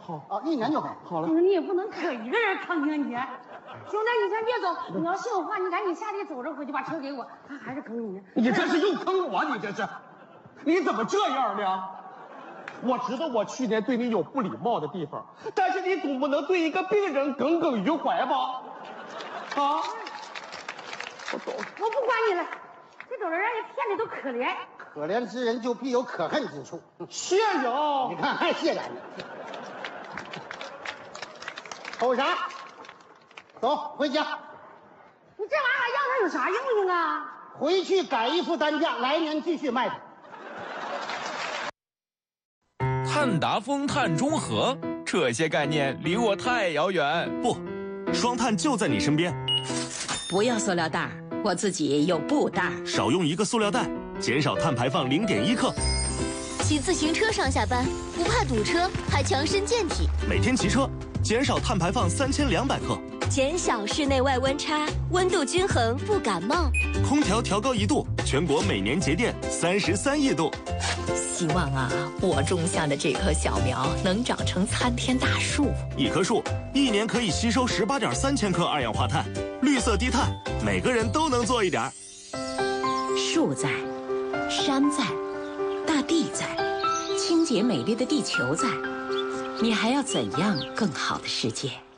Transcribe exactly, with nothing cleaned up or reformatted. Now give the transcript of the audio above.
好啊，一年就好。 好了。 你也不能可一个人扛情节。兄弟，你先别走，你要信我话，你赶紧下地走着回去，把车给我。他还是坑你呢。 你这是又坑我，你这是？你怎么这样呢？我知道我去年对你有不礼貌的地方，但是你总不能对一个病人耿耿于怀吧？啊！我走了。 我不管你了，这种人让你骗的都可怜。 可怜之人就必有可恨之处。 谢谢啊！ 你看，还谢咱呢。瞅啥？走，回家。 你这玩意儿要它有啥用用啊？ 回去改一副单价，来年继续卖它。 碳达峰、碳中和，这些概念离我太遥远。 不，双碳就在你身边。 不要塑料袋，我自己有布袋。 少用一个塑料袋，减少碳排放零点一克。 骑自行车上下班，不怕堵车，还强身健体。 每天骑车，减少碳排放三千两百克。 减小室内外温差，温度均衡不感冒。 空调调高一度，全国每年节电三十三亿度。 希望啊，我种下的这棵小苗能长成参天大树。 一棵树一年可以吸收十八点三千克二氧化碳，绿色低碳，每个人都能做一点。 树在，山在，大地在，清洁美丽的地球在，你还要怎样更好的世界？